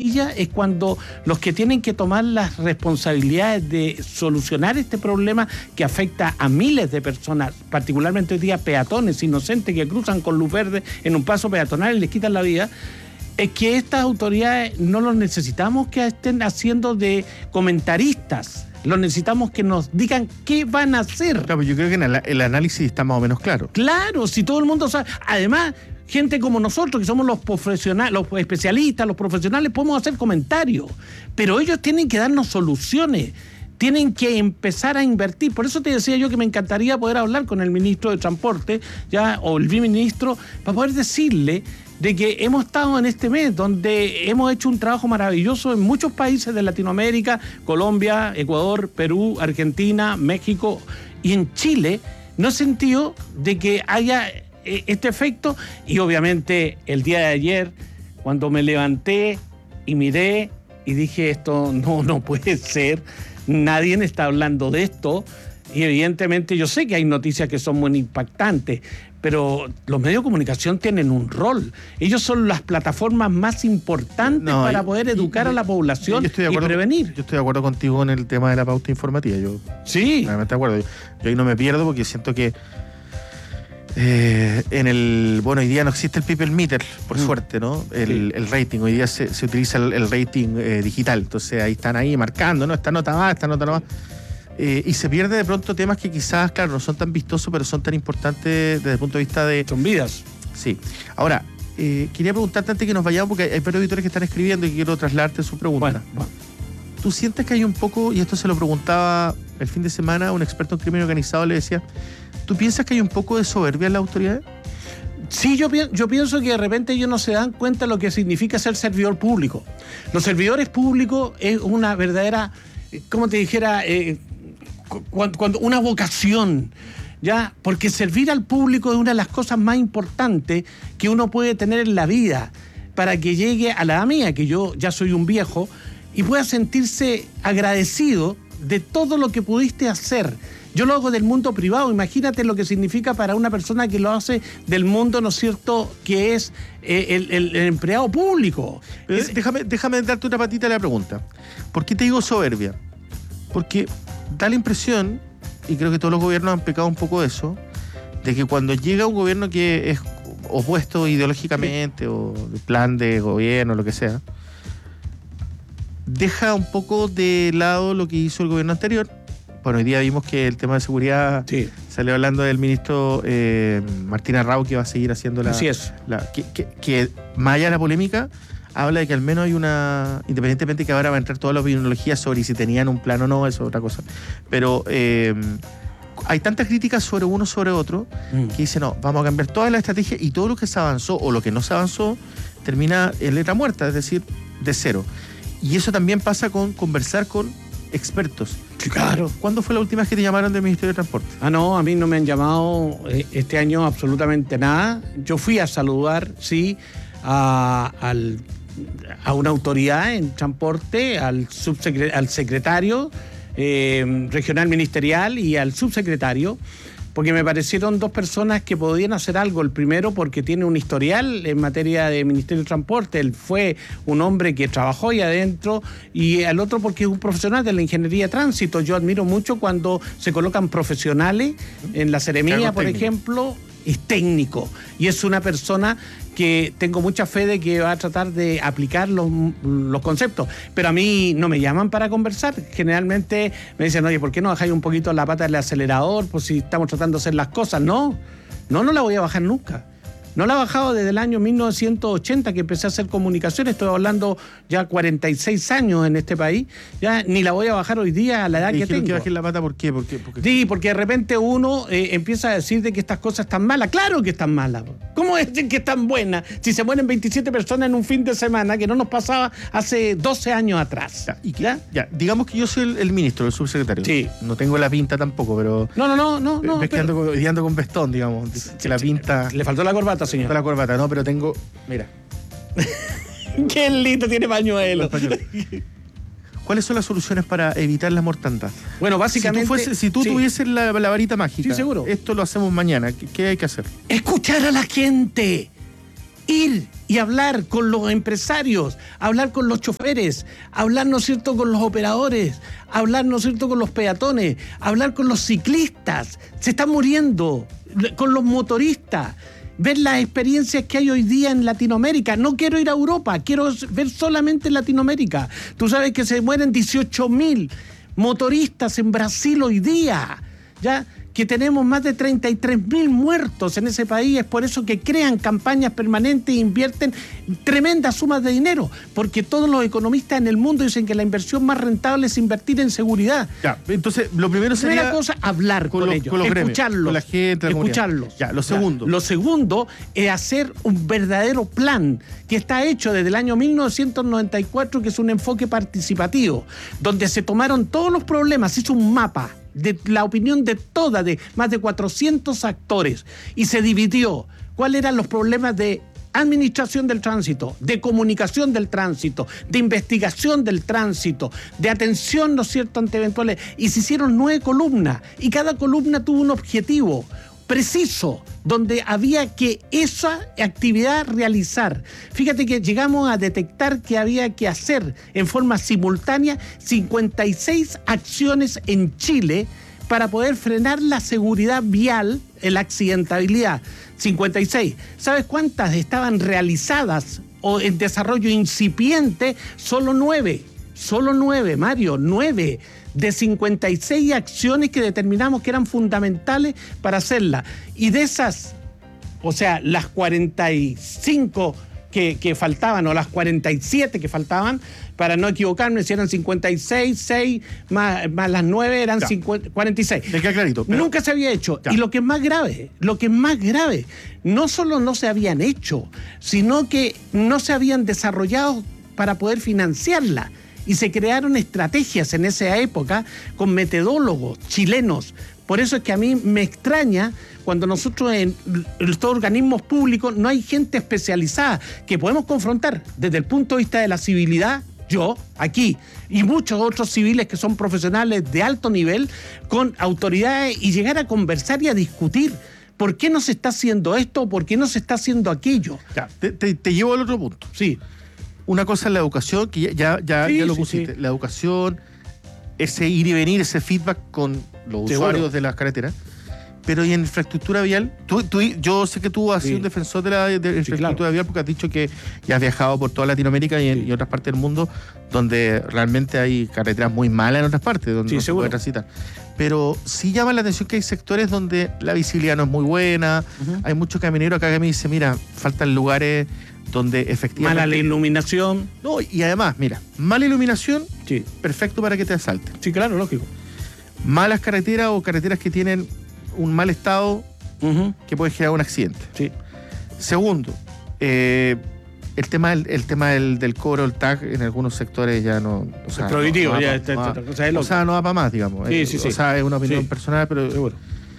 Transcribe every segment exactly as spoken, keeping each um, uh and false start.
maravilla es cuando los que tienen que tomar las responsabilidades de solucionar este problema que afecta a miles de personas, particularmente hoy día peatones inocentes que cruzan con luz verde en un paso peatonal y les quitan la vida, es que estas autoridades no los necesitamos que estén haciendo de comentaristas. Los necesitamos que nos digan qué van a hacer. Claro, yo creo que en el, el análisis está más o menos claro. Claro, si todo el mundo sabe. Además, gente como nosotros, que somos los profesionales, los especialistas, los profesionales, podemos hacer comentarios. Pero ellos tienen que darnos soluciones. Tienen que empezar a invertir. Por eso te decía yo que me encantaría poder hablar con el ministro de Transporte, ya, o el viceministro, para poder decirle de que hemos estado en este mes donde hemos hecho un trabajo maravilloso en muchos países de Latinoamérica, Colombia, Ecuador, Perú, Argentina, México, y en Chile no he sentido de que haya este efecto. Y obviamente el día de ayer, cuando me levanté y miré y dije, esto no, no puede ser, nadie está hablando de esto, y evidentemente yo sé que hay noticias que son muy impactantes, pero los medios de comunicación tienen un rol. Ellos son las plataformas más importantes no, para poder educar y, a la población y acuerdo, prevenir. Yo estoy de acuerdo contigo en el tema de la pauta informativa. Yo sí. Realmente de acuerdo. Yo, yo ahí no me pierdo porque siento que eh, en el... Bueno, hoy día no existe el people meter, por mm. suerte, ¿no? El, sí. el rating. Hoy día se, se utiliza el, el rating eh, digital. Entonces ahí están ahí marcando, ¿no? Esta nota va, esta nota no va. Eh, y se pierde de pronto temas que quizás, claro, no son tan vistosos, pero son tan importantes desde el punto de vista de... Son vidas. Sí. Ahora, eh, quería preguntarte antes que nos vayamos, porque hay varios auditores que están escribiendo y quiero trasladarte su pregunta. Bueno, bueno. ¿Tú sientes que hay un poco, y esto se lo preguntaba el fin de semana a un experto en crimen organizado, le decía, ¿tú piensas que hay un poco de soberbia en las autoridades? Sí, yo, yo pienso que de repente ellos no se dan cuenta de lo que significa ser servidor público. Los servidores públicos es una verdadera, ¿cómo te dijera? Eh, Cuando, cuando una vocación, ¿ya? Porque servir al público es una de las cosas más importantes que uno puede tener en la vida para que llegue a la edad mía, que yo ya soy un viejo, y pueda sentirse agradecido de todo lo que pudiste hacer. Yo lo hago del mundo privado, imagínate lo que significa para una persona que lo hace del mundo, ¿no es cierto?, que es eh, el, el, el empleado público. Es, déjame, déjame darte una patita a la pregunta. ¿Por qué te digo soberbia? Porque da la impresión, y creo que todos los gobiernos han pecado un poco de eso, de que cuando llega un gobierno que es opuesto ideológicamente o de plan de gobierno, lo que sea, deja un poco de lado lo que hizo el gobierno anterior. Bueno, hoy día vimos que el tema de seguridad sí. salió hablando del ministro eh, Martín Arrau, que va a seguir haciendo la... Así es. La, que, que, que más allá de la polémica, habla de que al menos hay una, independientemente que ahora va a entrar toda la opiniología sobre si tenían un plan o no, eso es otra cosa, pero eh, hay tantas críticas sobre uno sobre otro mm. que dicen, no, vamos a cambiar toda la estrategia y todo lo que se avanzó o lo que no se avanzó termina en letra muerta, es decir, de cero. Y eso también pasa con conversar con expertos. Claro. ¿Cuándo fue la última vez que te llamaron del Ministerio de Transporte? Ah, no, a mí no me han llamado este año absolutamente nada. Yo fui a saludar, sí, a, al... a una autoridad en transporte, al, subsecre- al secretario eh, regional ministerial y al subsecretario, porque me parecieron dos personas que podían hacer algo. El primero porque tiene un historial en materia de Ministerio de Transporte, él fue un hombre que trabajó ahí adentro, y el otro porque es un profesional de la ingeniería de tránsito. Yo admiro mucho cuando se colocan profesionales en la seremía, por ejemplo, es técnico, y es una persona que tengo mucha fe de que va a tratar de aplicar los, los conceptos. Pero a mí no me llaman para conversar. Generalmente me dicen, oye, ¿por qué no bajáis un poquito la pata del acelerador? Pues si estamos tratando de hacer las cosas. No, no, no la voy a bajar nunca. No la he bajado desde el año mil novecientos ochenta que empecé a hacer comunicaciones. Estoy hablando ya cuarenta y seis años en este país. Ya ni la voy a bajar hoy día a la edad que tengo. que bajes la pata? ¿Por qué? ¿Por qué? ¿Por qué? Sí, porque de repente uno eh, empieza a decir de que estas cosas están malas. ¡Claro que están malas! ¿Cómo decir que están buenas si se mueren veintisiete personas en un fin de semana que no nos pasaba hace doce años atrás? Ya, ¿y qué? ¿Ya? Ya, digamos que yo soy el, el ministro, el subsecretario. Sí. No tengo la pinta tampoco, pero... No, no, no. no, no ves pero... que ando, ando con vestón, digamos. Que la pinta... Le faltó la corbata, señor. Le faltó la corbata, no, pero tengo... Mira. Qué lindo, tiene pañuelo. ¿Cuáles son las soluciones para evitar la mortandad? Bueno, básicamente... Si tú, fuese, si tú sí. tuvieses la, la varita mágica, sí, seguro. Esto lo hacemos mañana, ¿qué, qué hay que hacer? Escuchar a la gente. ir y hablar con los empresarios, hablar con los choferes, hablar, ¿no es cierto?, con los operadores, hablar, ¿no es cierto?, con los peatones, hablar con los ciclistas, se están muriendo, con los motoristas, ver las experiencias que hay hoy día en Latinoamérica. No quiero ir a Europa, quiero ver solamente en Latinoamérica. Tú sabes que se mueren dieciocho mil motoristas en Brasil hoy día, ¿ya?, que tenemos más de treinta y tres mil muertos en ese país. Es por eso que crean campañas permanentes e invierten tremendas sumas de dinero, porque todos los economistas en el mundo dicen que la inversión más rentable es invertir en seguridad. Ya, entonces lo primero sería... Primera cosa, hablar con, con los, ellos, con los escucharlos, gremios, con la gente, la escucharlos. Ya, lo segundo. Ya, lo segundo es hacer un verdadero plan que está hecho desde el año mil novecientos noventa y cuatro, que es un enfoque participativo, donde se tomaron todos los problemas, se hizo un mapa de la opinión de toda, de más de cuatrocientos actores, y se dividió cuáles eran los problemas de administración del tránsito, de comunicación del tránsito, de investigación del tránsito, de atención, ¿no es cierto?, ante eventuales, y se hicieron nueve columnas, y cada columna tuvo un objetivo preciso, donde había que esa actividad realizar. Fíjate que llegamos a detectar que había que hacer en forma simultánea cincuenta y seis acciones en Chile para poder frenar la seguridad vial, la accidentabilidad. cincuenta y seis. ¿Sabes cuántas estaban realizadas o en desarrollo incipiente? Solo nueve. Solo nueve, Mario, nueve de cincuenta y seis acciones que determinamos que eran fundamentales para hacerla. Y de esas, o sea, las cuarenta y cinco que, que faltaban, o las cuarenta y siete que faltaban, para no equivocarme, si eran cincuenta y seis, seis, más, más las nueve eran cincuenta, cuarenta y seis. Me queda clarito. Pero... Nunca se había hecho. Ya. Y lo que es más grave, lo que es más grave, no solo no se habían hecho, sino que no se habían desarrollado para poder financiarla. Y se crearon estrategias en esa época con metodólogos chilenos. Por eso es que a mí me extraña cuando nosotros en estos organismos públicos no hay gente especializada que podemos confrontar desde el punto de vista de la civilidad, yo, aquí, y muchos otros civiles que son profesionales de alto nivel, con autoridades, y llegar a conversar y a discutir. ¿Por qué no se está haciendo esto? ¿Por qué no se está haciendo aquello? Ya, te, te, te llevo al otro punto. Sí. Una cosa es la educación, que ya, ya, ya, Sí, ya lo sí, pusiste. sí. La educación, ese ir y venir, ese feedback con los Seguro. usuarios de las carreteras. Pero y en infraestructura vial, tú, tú, yo sé que tú has Sí. sido un defensor de la de Sí, infraestructura claro. vial, porque has dicho que ya has viajado por toda Latinoamérica y, en, Sí. y otras partes del mundo donde realmente hay carreteras muy malas en otras partes, donde Sí, no se seguro. puede transitar. Pero sí llama la atención que hay sectores donde la visibilidad no es muy buena, Uh-huh. hay muchos camineros acá que me dicen, mira, faltan lugares donde efectivamente... Mala la iluminación. No, y además, mira, mala iluminación, Sí, perfecto para que te asalten. sí, claro, lógico. Malas carreteras o carreteras que tienen un mal estado Uh-huh. que puede generar un accidente. Sí. Segundo, eh, el tema, del, el tema del, del cobro, el tag, en algunos sectores ya no... O sea, Es prohibitivo, no, no ya, va esta- pa- esta no cosa es va- loca. o sea, no va para más, digamos. Sí, Eh, sí, o sí. sea, es una opinión Sí. personal, pero... Seguro.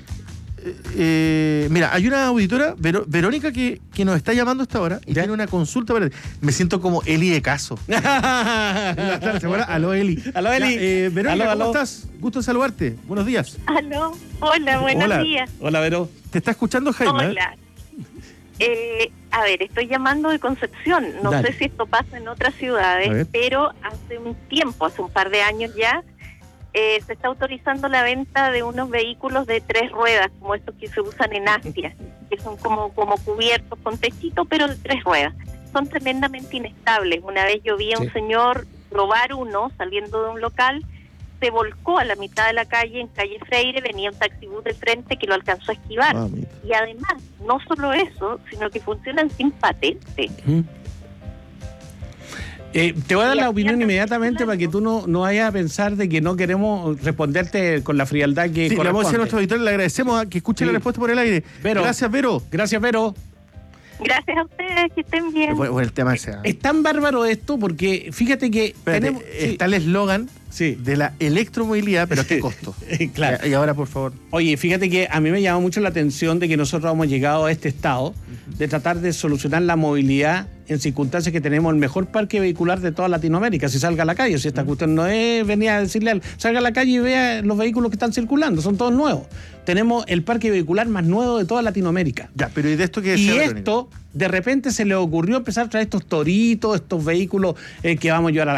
Eh, mira, hay una auditora, Vero- Verónica, que, que nos está llamando hasta ahora y ¿Ya? tiene una consulta para... Me siento como Eli de caso. ¿Se acuerda? Aló, Eli. Aló, Eli. Ya, eh, Verónica, Aló, ¿cómo aló. estás? Gusto en saludarte. Buenos días. Aló, hola, buenos Hola. días. Hola, Vero. Te está escuchando Jaime. ¿eh? Hola. Eh, a ver, estoy llamando de Concepción. No Dale. sé si esto pasa en otras A ver. ciudades, pero hace un tiempo, hace un par de años ya, eh, se está autorizando la venta de unos vehículos de tres ruedas, como estos que se usan en Asia, que son como, como cubiertos con techito, pero de tres ruedas. Son tremendamente inestables. Una vez yo vi a un Sí. señor robar uno saliendo de un local, se volcó a la mitad de la calle, en calle Freire, venía un taxibús de frente que lo alcanzó a esquivar. Ah, mira. Y además, no solo eso, sino que funcionan sin patente. ¿Mm? Eh, te voy a dar Y la aquí opinión anda inmediatamente circulando. para que tú no, no vayas a pensar de que no queremos responderte con la frialdad que Sí, le vamos a decir a corresponde. nuestro auditor, le agradecemos a que escuche Sí. la respuesta por el aire. Vero. Gracias, Vero. Gracias, Vero. Gracias a ustedes, que estén bien. Bueno, bueno, el tema ese. ¿eh? Es tan bárbaro esto porque fíjate que Espérate, tenemos... sí, está el eslogan sí. de la electromovilidad, pero ¿a qué costo? Claro. Y ahora, por favor. Oye, fíjate que a mí me llama mucho la atención de que nosotros hemos llegado a este estado de tratar de solucionar la movilidad en circunstancias que tenemos el mejor parque vehicular de toda Latinoamérica. Si salga a la calle, si esta cuestión no es venía a decirle al, salga a la calle y vea los vehículos que están circulando, son todos nuevos. Tenemos el parque vehicular más nuevo de toda Latinoamérica. Ya, pero ¿y de esto qué Y decía esto, de repente se le ocurrió empezar a traer estos toritos, estos vehículos eh, que vamos a llevar a la